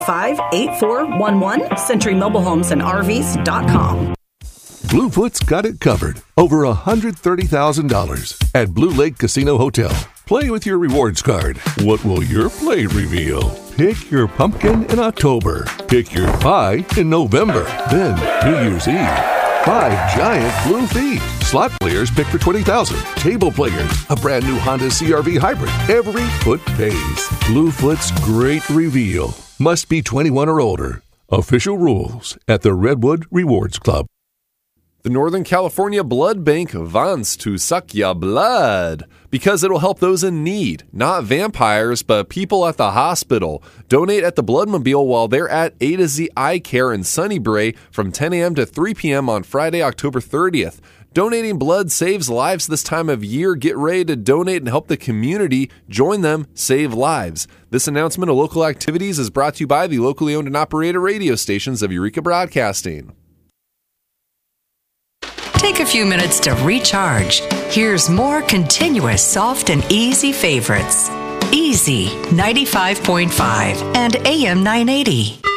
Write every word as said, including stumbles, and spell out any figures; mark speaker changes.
Speaker 1: five eight four one one, Century Mobile Homes and R Vs dot com.
Speaker 2: Bluefoot's got it covered. Over one hundred thirty thousand dollars at Blue Lake Casino Hotel. Play with your rewards card. What will your play reveal? Pick your pumpkin in October. Pick your pie in November. Then, New Year's Eve. Five giant blue feet. Slot players pick for twenty thousand dollars. Table players, a brand new Honda C R V Hybrid. Every foot pays. Bluefoot's great reveal. Must be twenty-one or older. Official rules at the Redwood Rewards Club.
Speaker 3: The Northern California Blood Bank wants to suck ya blood because it'll help those in need, not vampires, but people at the hospital. Donate at the Bloodmobile while they're at A to Z Eye Care in Sunny Bray from ten a.m. to three p.m. on Friday, October thirtieth. Donating blood saves lives this time of year. Get ready to donate and help the community. Join them, save lives. This announcement of local activities is brought to you by the locally owned and operated radio stations of Eureka Broadcasting.
Speaker 4: Take a few minutes to recharge. Here's more continuous, soft, and easy favorites. Easy ninety-five point five and A M nine eighty.